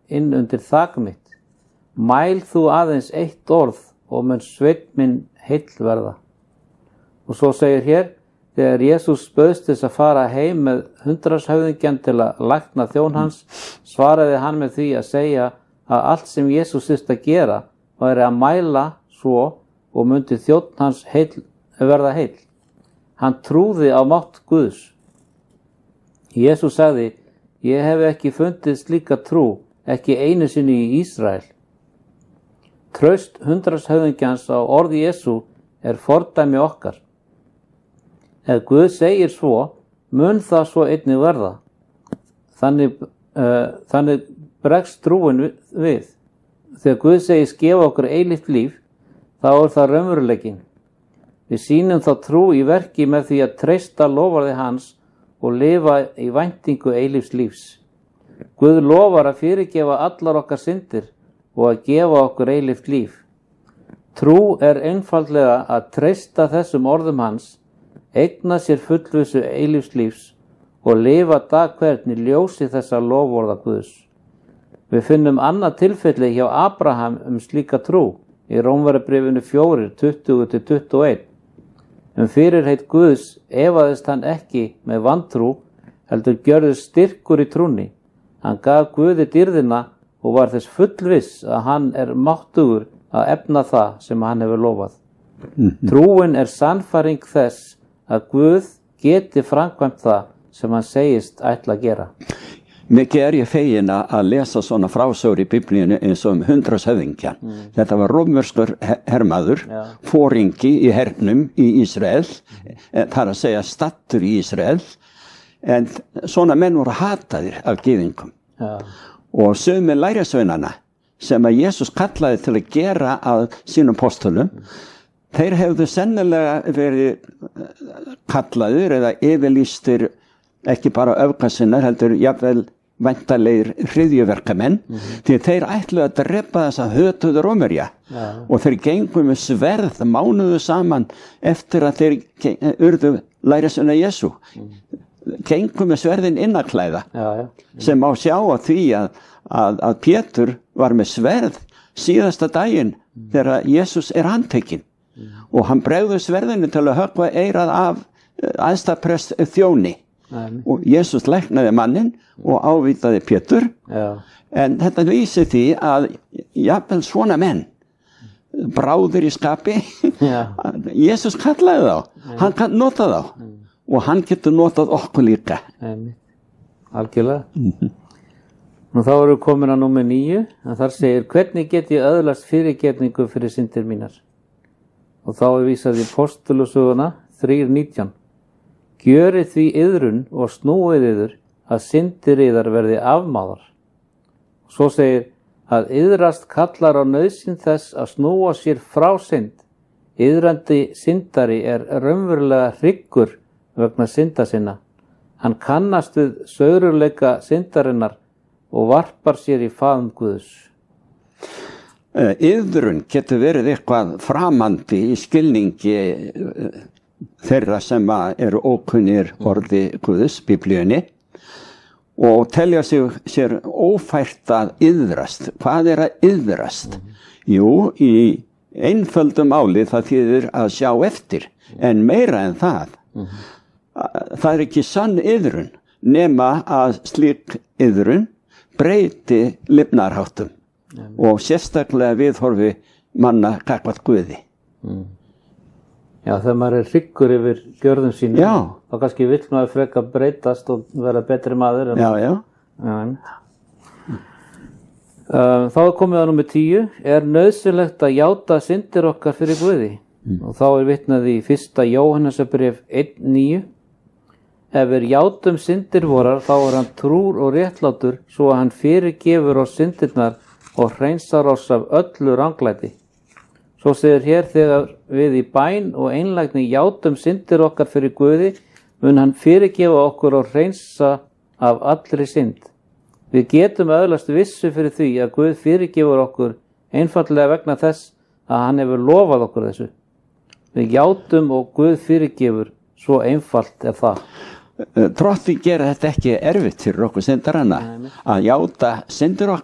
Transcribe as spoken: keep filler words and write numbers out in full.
inn undir þak mitt. Mæl þú aðeins eitt orð og mun sveinn minn heill verða. Og svo segir hér, þegar Jesús bauðst þess að fara heim með hundraðshöfðingjan til að lækna þjón hans, svaraði hann með því að segja að allt sem Jesús þyrfti að gera væri að mæla svo og mundi þjónn hans heill, verða heill. Hann trúði á mátt Guðs. Jesús sagði, ég hef ekki fundið slíka trú, ekki einu sinni í Ísrael. Traust hundraðshöfðingjans á orði Jesú er fordæmi okkar. Ef Guð segir svo, mun það svo einnig verða. Þannig, uh, þannig bregst trúin við. Þegar Guð segir gefa okkur eilíft líf, þá er það raunveruleikinn. Við sýnum þá trú í verki með því að treysta loforði hans og lifa í væntingu eilífs lífs. Guð lofar að fyrirgefa allar okkar syndir og að gefa okkur eilíft líf. Trú er einfaldlega að treysta þessum orðum hans, eigna sér fullvissu eilífs lífs og lifa dag hvern í ljósi þessa loforða Guðs. Við finnum annað tilfelli hjá Abraham um slíka trú í Rómverjabréfinu fjórir, tuttugu til tuttugu og eitt. Um fyrirheit Guðs efaðist hann ekki með vantrú, heldur gjörðist styrkur í trúnni. Hann gaf Guði dýrðina og var þess fullviss að hann er máttugur að efna það sem hann hefur lofað. Mm-hmm. Trúin er sannfæring þess að Guð geti framkvæmt það sem hann segist ætla að gera. Mikið er ég fegin að lesa svona frásögur í Biblíunni eins og um hundraðshöfðingjan. Mm. Þetta var rómverskur hermaður, ja. Fóringi í hernum í Ísrael, mm. þar að segja stattur í Ísrael, en svona menn voru hataðir af gyðingum. Ja. Og sumir lærisveinana sem að Jesús kallaði til að gera að sínum postulum, mm. þeir hefðu sennilega verið kallaðir eða yfirlýstir ekki bara öfgasinnar, heldur jafnvel væntalegir hryðjuverkamenn, mm-hmm. því þeir ætluðu að drepa þessa hötuðu Rómverja ja. Og þeir gengu með sverð mánuðu saman eftir að þeir urðu lærisveina Jesú. Mm. Gengu með sverðin innaklæða ja, ja. Mm. Sem má sjá á því að, að, að Pétur var með sverð síðasta daginn mm. þegar Jesús er handtekinn mm. og hann bregður sverðinu til að höggva eyrað af æðstaprest þjóni. Amen. Og Jesús læknaði mannin og ávítaði Pétur Já. En þetta lýsir því að jafnvel svona menn bráður í skapi Jesús kallaði þá Amen. Hann kann nota þá Amen. Og hann getur notað okkur líka Amen. Algjörlega mm-hmm. Nú þá erum við komin að númer níu en þar segir hvernig get ég öðlast fyrirgefningu fyrir syndir mínar og þá er vísað í Postulusöguna þrír nítján Gjörið því iðrun og snúið yður að syndir yðar verði afmáðar. Svo segir að iðrast kallar á nauðsyn þess að snúa sér frá synd. Iðrandi syndari er raunverulega hryggur vegna synda sinna. Hann kannast við saururleika syndarinnar og varpar sér í faðm Guðs. Iðrun getur verið eitthvað framandi í skilningi þeirra sem eru ókunnir orði Guðs, Biblíunni og telja sig sér ófært að iðrast. Hvað er að iðrast? Mm. Jú, í einföldum máli það þýðir að sjá eftir, en meira en það. Mm. Það er ekki sann iðrun nema að slík iðrun breyti lifnaðarháttum mm. og sérstaklega viðhorfi manna gagnvart Guði. Mm. Já, þegar maður er hryggur yfir gjörðum sínum, já. Þá kannski vill maður frekar breytast og vera betri maður. Já, já. já. Uh, þá er komið að númer tíu, er nauðsynlegt að játa syndir okkar fyrir Guði. Mm. Og þá er vitnað í fyrsta Jóhannesarbréf einn níu. Ef við játum syndir vorar, þá er hann trúr og réttlátur, svo að hann fyrirgefur oss syndirnar og hreinsar oss af öllu ranglæti. Svo segir hér þegar við í bæn og einlægni játum syndir okkar fyrir Guði, mun hann fyrirgefa okkur og hreinsa af allri synd. Við getum öðlast vissu fyrir því að Guð fyrirgefur okkur einfaldlega vegna þess að hann hefur lofað okkur þessu. Við játum og Guð fyrirgefur, svo einfalt er það. Drottinn gerir þetta ekki erfitt fyrir okkur syndarana að játa syndir okkar.